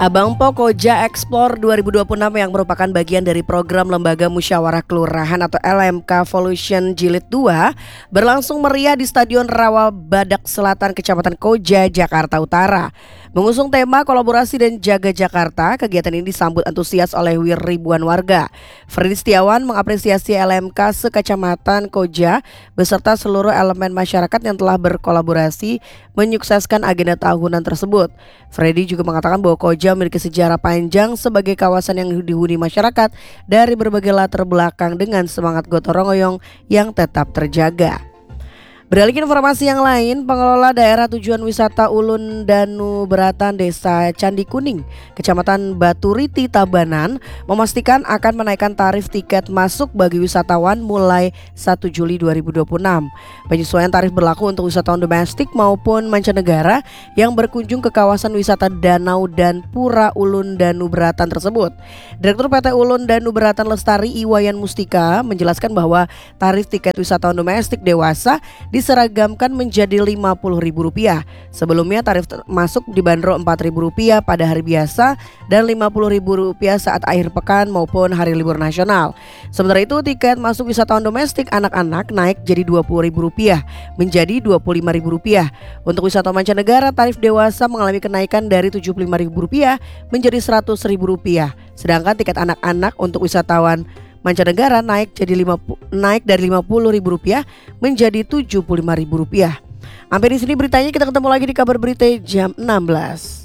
Abang Po Koja Explore 2026 yang merupakan bagian dari program Lembaga Musyawarah Kelurahan atau LMK Volution Jilid 2 berlangsung meriah di Stadion Rawa Badak Selatan, Kecamatan Koja, Jakarta Utara. Mengusung tema kolaborasi dan jaga Jakarta, kegiatan ini disambut antusias oleh ribuan warga. Freddy Setiawan mengapresiasi LMK se-Kecamatan Koja beserta seluruh elemen masyarakat yang telah berkolaborasi menyukseskan agenda tahunan tersebut. Freddy juga mengatakan bahwa Koja memiliki sejarah panjang sebagai kawasan yang dihuni masyarakat dari berbagai latar belakang dengan semangat gotong royong yang tetap terjaga. Beralih ke informasi yang lain, pengelola daerah tujuan wisata Ulun Danu Beratan Desa Candi Kuning, Kecamatan Baturiti, Tabanan memastikan akan menaikkan tarif tiket masuk bagi wisatawan mulai 1 Juli 2026. Penyesuaian tarif berlaku untuk wisatawan domestik maupun mancanegara yang berkunjung ke kawasan wisata Danau dan Pura Ulun Danu Beratan tersebut. Direktur PT Ulun Danu Beratan Lestari Iwayan Mustika menjelaskan bahwa tarif tiket wisatawan domestik dewasa diseragamkan menjadi Rp50.000. Sebelumnya tarif masuk dibanderol Rp4.000 pada hari biasa dan Rp50.000 saat akhir pekan maupun hari libur nasional. Sementara itu tiket masuk wisatawan domestik anak-anak naik jadi Rp20.000 menjadi Rp25.000. Untuk wisatawan mancanegara tarif dewasa mengalami kenaikan dari Rp75.000 menjadi Rp100.000. Sedangkan tiket anak-anak untuk wisatawan mancanegara naik dari Rp50.000 menjadi Rp75.000. Sampai di sini beritanya, kita ketemu lagi di kabar berita jam 16.